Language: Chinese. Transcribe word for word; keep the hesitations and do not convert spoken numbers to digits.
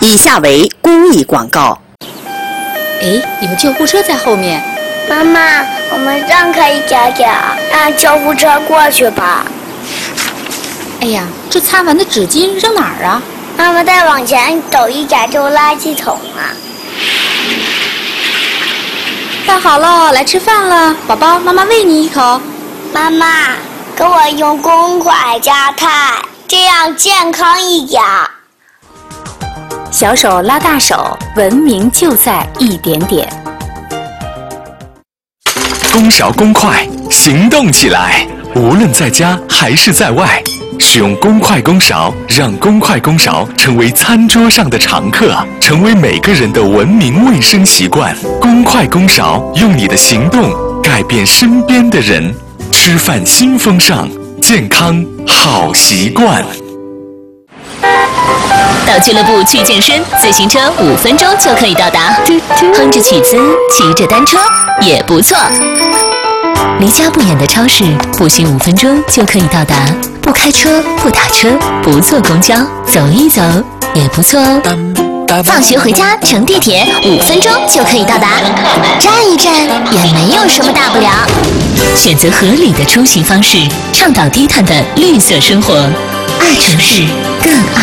以下为公益广告。 哎，有救护车在后面。 妈妈，我们让开一点点，让救护车过去吧。 哎呀，这擦完的纸巾扔哪儿啊？ 妈妈再往前走一点就垃圾桶了。 饭好了，来吃饭了，宝宝，妈妈喂你一口。 妈妈，给我用公筷加菜，这样健康一点。 小手拉大手，文明就在一点点。 公勺公筷，行动起来！无论在家还是在外，使用公筷公勺，让公筷公勺成为餐桌上的常客，成为每个人的文明卫生习惯。公筷公勺，用你的行动改变身边的人。吃饭新风尚，健康好习惯。 到俱乐部去健身，自行车五分钟就可以到达。哼着曲子，骑着单车也不错。离家不远的超市，步行五分钟就可以到达。不开车，不打车，不坐公交，走一走也不错哦。放学回家乘地铁，五分钟就可以到达。站一站也没有什么大不了。选择合理的出行方式，倡导低碳的绿色生活。爱城市，更爱